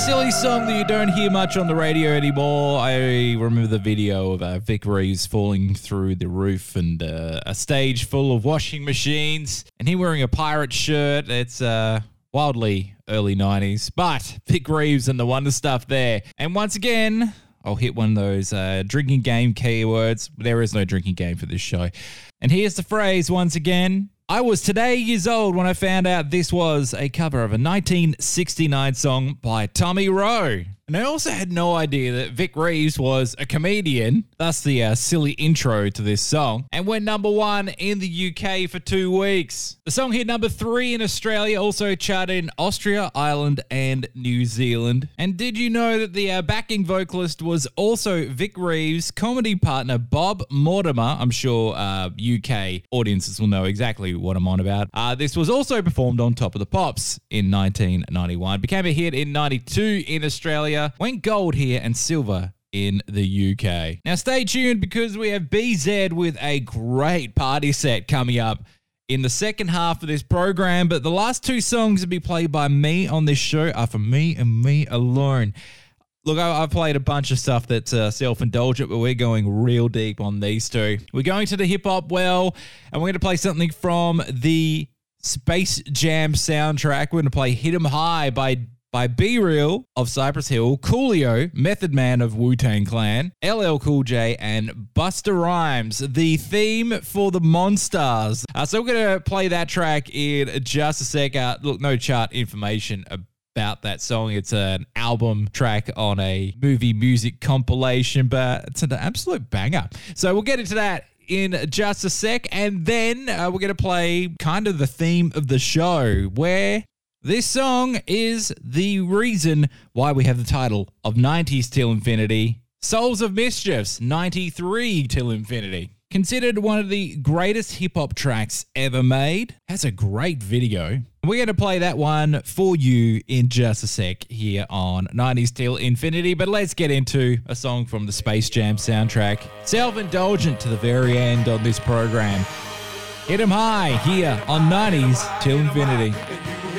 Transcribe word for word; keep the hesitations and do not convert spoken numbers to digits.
silly song that you don't hear much on the radio anymore. I remember the video of uh, Vic Reeves falling through the roof and uh, a stage full of washing machines and he wearing a pirate shirt. It's uh, wildly early nineties, but Vic Reeves and the Wonder Stuff there. And once again, I'll hit one of those uh, drinking game keywords. There is no drinking game for this show. And here's the phrase once again. I was today years old when I found out this was a cover of a nineteen sixty-nine song by Tommy Roe. And I also had no idea that Vic Reeves was a comedian, thus the uh, silly intro to this song, and went number one in the U K for two weeks. The song hit number three in Australia, also charted in Austria, Ireland, and New Zealand. And did you know that the uh, backing vocalist was also Vic Reeves' comedy partner, Bob Mortimer? I'm sure uh, U K audiences will know exactly what I'm on about. Uh, this was also performed on Top of the Pops in nineteen ninety-one. Became a hit in ninety-two in Australia. Went gold here and silver in the U K. Now stay tuned because we have B Z with a great party set coming up in the second half of this program. But the last two songs to be played by me on this show are for me and me alone. Look, I, I've played a bunch of stuff that's uh, self-indulgent, but we're going real deep on these two. We're going to the hip-hop well, and we're going to play something from the Space Jam soundtrack. We're going to play Hit 'em High by by B Real of Cypress Hill, Coolio, Method Man of Wu-Tang Clan, L L Cool J, and Busta Rhymes, the theme for the Monstars. Uh, so we're going to play that track in just a sec. Uh, look, no chart information about that song. It's an album track on a movie music compilation, but it's an absolute banger. So we'll get into that in just a sec, and then uh, we're going to play kind of the theme of the show, where this song is the reason why we have the title of nineties Till Infinity, Souls of Mischiefs, ninety-three Till Infinity. Considered one of the greatest hip-hop tracks ever made, has a great video. We're going to play that one for you in just a sec here on nineties Till Infinity, but let's get into a song from the Space Jam soundtrack. Self-indulgent to the very end on this program. Hit 'em High here on nineties Till Infinity.